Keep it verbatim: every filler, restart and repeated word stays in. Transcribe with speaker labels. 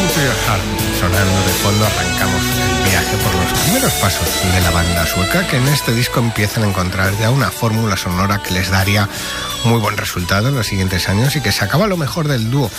Speaker 1: to Your Heart sonando de fondo, arrancamos el viaje por los primeros pasos de la banda sueca, que en este disco empiezan a encontrar ya una fórmula sonora que les daría muy buen resultado en los siguientes años y que sacaba lo mejor del dúo.